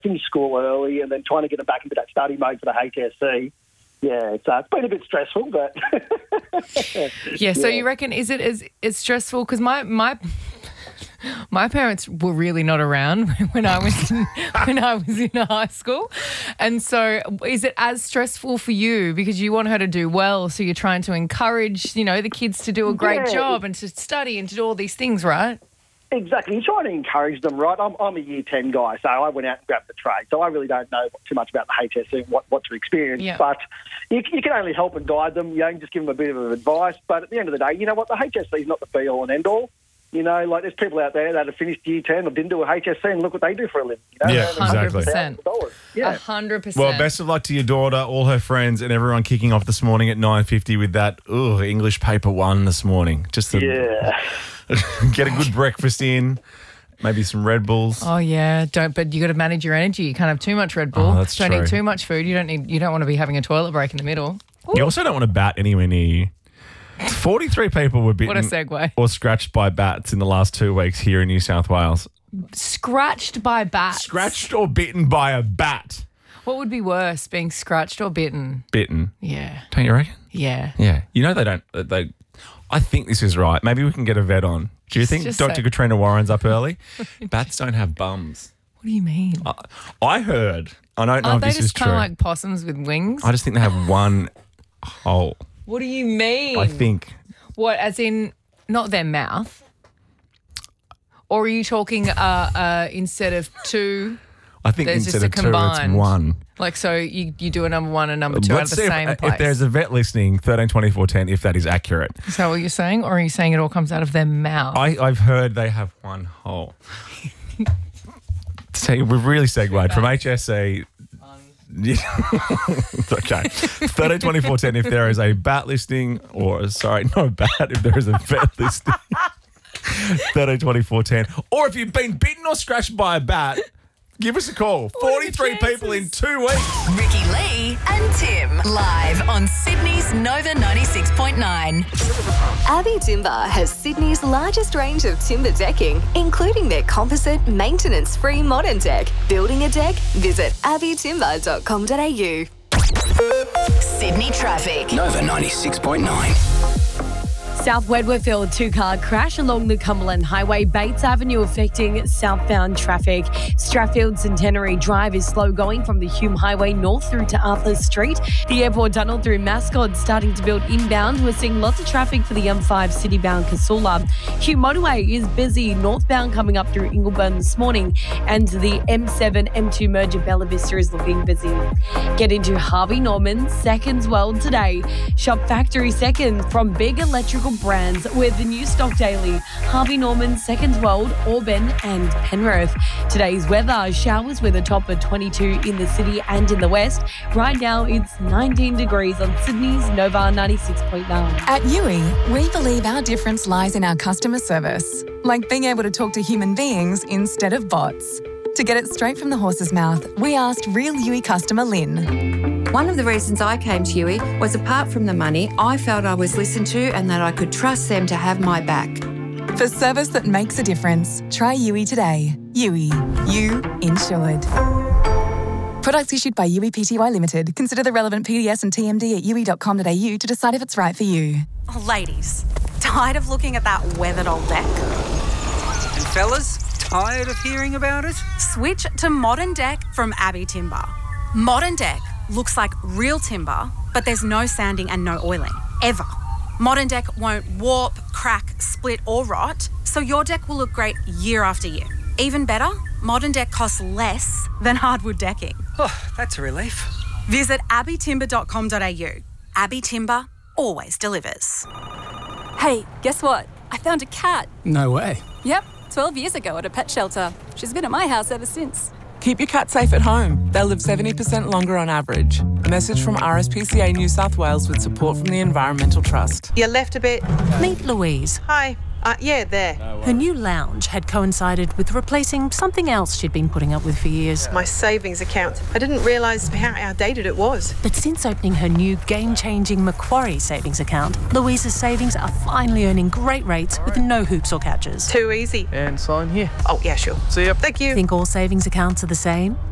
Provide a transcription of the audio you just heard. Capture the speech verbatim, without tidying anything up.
finished school early and then trying to get them back into that study mode for the H S C. Yeah, it's, uh, it's been a bit stressful, but... yeah, so yeah. You reckon, is it as, as stressful? Because my, my my parents were really not around when I was in, when I was in high school. And so is it as stressful for you because you want her to do well, so you're trying to encourage, you know, the kids to do a great yeah. job and to study and to do all these things, right? Exactly. You're trying to encourage them, right? I'm, I'm a year ten guy, so I went out and grabbed the trade. So I really don't know too much about the H S C and what, what to experience. Yeah. But you, you can only help and guide them, you know, and just give them a bit of advice. But at the end of the day, you know what? The H S C is not the be-all and end-all. You know, like there's people out there that have finished year ten or didn't do a H S C and look what they do for a living. You know? Yeah, exactly. one hundred percent. Yeah. one hundred percent. Well, best of luck to your daughter, all her friends, and everyone kicking off this morning at nine fifty with that ugh, English paper one this morning. Just to yeah. get a good breakfast in. Maybe some Red Bulls. Oh yeah, don't. But you got to manage your energy. You can't have too much Red Bull. Oh, that's don't true. eat too much food. You don't need. You don't want to be having a toilet break in the middle. Ooh. You also don't want to bat anywhere near you. forty-three people were bitten What a segue. or scratched by bats in the last two weeks here in New South Wales. Scratched by bats. Scratched or bitten by a bat? What would be worse, being scratched or bitten? Bitten. Yeah. Don't you reckon? Yeah. Yeah. You know they don't. They. I think this is right. Maybe we can get a vet on. Do you think Just Doctor say- Katrina Warren's up early? Bats don't have bums. What do you mean? I, I heard. I don't know Aren't if they this is just kind true. of like possums with wings? I just think they have one hole. What do you mean? I think. What, as in not their mouth? Or are you talking uh, uh, instead of two? I think There's instead just of a two, combined. it's one. Like, so you, you do a number one and number two Let's out of see the if, same uh, place. if there's a vet listening, thirteen twenty-four ten, if that is accurate. Is that what you're saying? Or are you saying it all comes out of their mouth? I, I've heard they have one hole. So we've really segued from H S C. Yeah. Okay. thirteen twenty-four ten, if there is a bat listening, or sorry, no bat, if there is a vet listening. thirteen twenty-four ten. Or if you've been bitten or scratched by a bat, give us a call. forty-three people in two weeks. Ricky Lee and Tim, live on Sydney's Nova ninety-six point nine. Abbey Timber has Sydney's largest range of timber decking, including their composite, maintenance-free modern deck. Building a deck? Visit abbey timber dot com dot a u. Sydney traffic. Nova ninety-six point nine. South Wedgwood two-car crash along the Cumberland Highway, Bates Avenue, affecting southbound traffic. Strathfield Centenary Drive is slow going from the Hume Highway north through to Arthur Street. The airport tunnel through Mascot starting to build inbound. We're seeing lots of traffic for the M five citybound Casula. Hume Motorway is busy northbound coming up through Ingleburn this morning, and the M seven M two merger Bella Vista is looking busy. Get into Harvey Norman Seconds World today. Shop factory seconds from big electrical brands with the new stock daily. Harvey Norman, Seconds World, Auburn and Penrith. Today's weather, showers with a top of twenty-two in the city and in the west. Right now it's nineteen degrees on Sydney's Nova ninety-six point nine. At U I, we believe our difference lies in our customer service, like being able to talk to human beings instead of bots. To get it straight from the horse's mouth, we asked real U I customer Lynn. One of the reasons I came to U I was, apart from the money, I felt I was listened to and that I could trust them to have my back. For service that makes a difference, try U I today. U I. You insured. Products issued by U I Pty Limited. Consider the relevant P D S and T M D at u i dot com dot a u to decide if it's right for you. Oh, ladies, tired of looking at that weathered old deck? And fellas, tired of hearing about it? Switch to Modern Deck from Abbey Timber. Modern Deck looks like real timber, but there's no sanding and no oiling, ever. Modern Deck won't warp, crack, split or rot, so your deck will look great year after year. Even better, Modern Deck costs less than hardwood decking. Oh, that's a relief. Visit abbey timber dot com dot a u. Abbey Timber always delivers. Hey, guess what? I found a cat. No way. Yep, twelve years ago at a pet shelter. She's been at my house ever since. Keep your cat safe at home. They'll live seventy percent longer on average. A message from R S P C A New South Wales with support from the Environmental Trust. You left a bit. Meet Louise. Hi. Uh, yeah, there. Her new lounge had coincided with replacing something else she'd been putting up with for years. My savings account. I didn't realise how outdated it was. But since opening her new game-changing Macquarie savings account, Louise's savings are finally earning great rates with no hoops or catches. Too easy. And sign here. Oh, yeah, sure. See ya. Thank you. Think all savings accounts are the same?